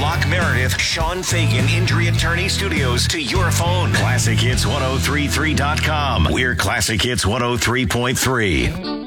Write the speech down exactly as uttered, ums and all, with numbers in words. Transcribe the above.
Brock Meredith, Sean Fagan Injury Attorney Studios to your phone. classic hits ten thirty-three dot com. We're Classic Hits one oh three point three.